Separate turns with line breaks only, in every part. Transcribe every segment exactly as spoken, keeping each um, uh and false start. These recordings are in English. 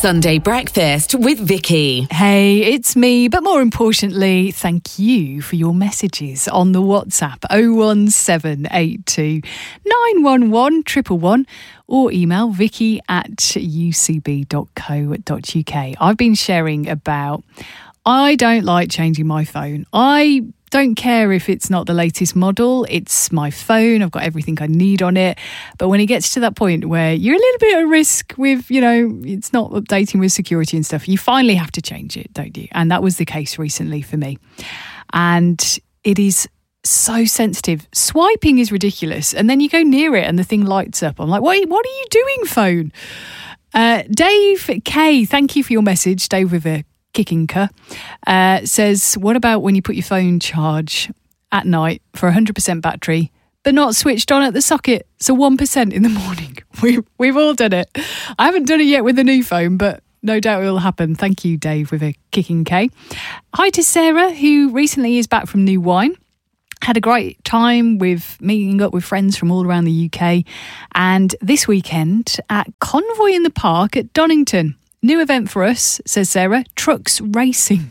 Sunday Breakfast with Vicky.
Hey, it's me, but more importantly, thank you for your messages on the WhatsApp oh one seven eight two nine one one one one one or email vicky at u c b dot co dot u k. I've been sharing about I don't like changing my phone. I don't care if it's not the latest model. It's my phone. I've got everything I need on it. But when it gets to that point where you're a little bit at risk with, you know, it's not updating with security and stuff, you finally have to change it, don't you? And that was the case recently for me. And it is so sensitive. Swiping is ridiculous. And then you go near it and the thing lights up. I'm like, what, what are you doing, phone? Uh, Dave K, thank you for your message. Dave with a kicking cuh, uh, says, what about when you put your phone charge at night for one hundred percent battery, but not switched on at the socket, so one percent in the morning? We, we've all done it. I haven't done it yet with the new phone, but no doubt it will happen. Thank you, Dave, with a kicking K. Hi to Sarah, who recently is back from New Wine. Had a great time with meeting up with friends from all around the U K, and this weekend at Convoy in the Park at Donington. New event for us, says Sarah, trucks racing.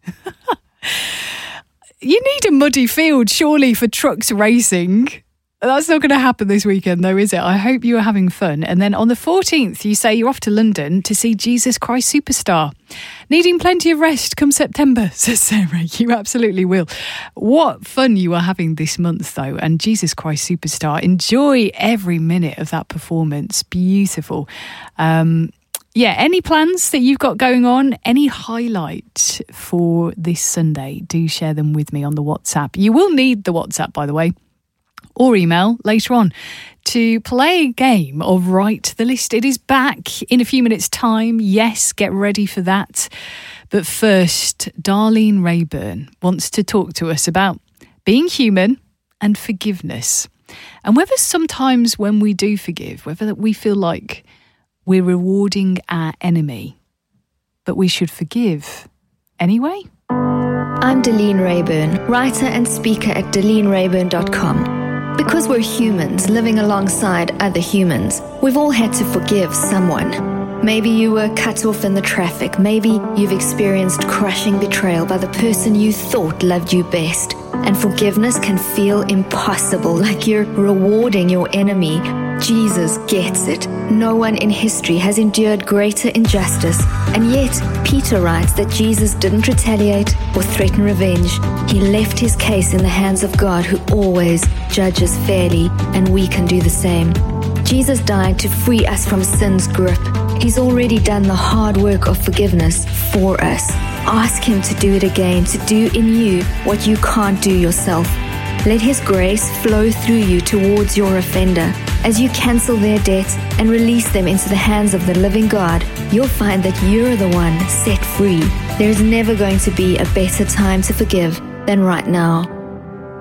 You need a muddy field, surely, for trucks racing. That's not going to happen this weekend, though, is it? I hope you are having fun. And then on the fourteenth, you say you're off to London to see Jesus Christ Superstar. Needing plenty of rest come September, says Sarah. You absolutely will. What fun you are having this month, though. And Jesus Christ Superstar, enjoy every minute of that performance. Beautiful. Um... Yeah, any plans that you've got going on, any highlight for this Sunday, do share them with me on the WhatsApp. You will need the WhatsApp, by the way, or email later on to play a game of Write the List. It is back in a few minutes' time. Yes, get ready for that. But first, Darlene Rayburn wants to talk to us about being human and forgiveness. And whether sometimes when we do forgive, whether we feel like we're rewarding our enemy, but we should forgive anyway.
I'm Darlene Rayburn, writer and speaker at darlene rayburn dot com. Because we're humans living alongside other humans, we've all had to forgive someone. Maybe you were cut off in the traffic. Maybe you've experienced crushing betrayal by the person you thought loved you best. And forgiveness can feel impossible, like you're rewarding your enemy. Jesus gets it. No one in history has endured greater injustice. And yet, Peter writes that Jesus didn't retaliate or threaten revenge. He left his case in the hands of God, who always judges fairly, and we can do the same. Jesus died to free us from sin's grip. He's already done the hard work of forgiveness for us. Ask him to do it again, to do in you what you can't do yourself. Let his grace flow through you towards your offender. As you cancel their debts and release them into the hands of the living God, you'll find that you're the one set free. There's never going to be a better time to forgive than right now.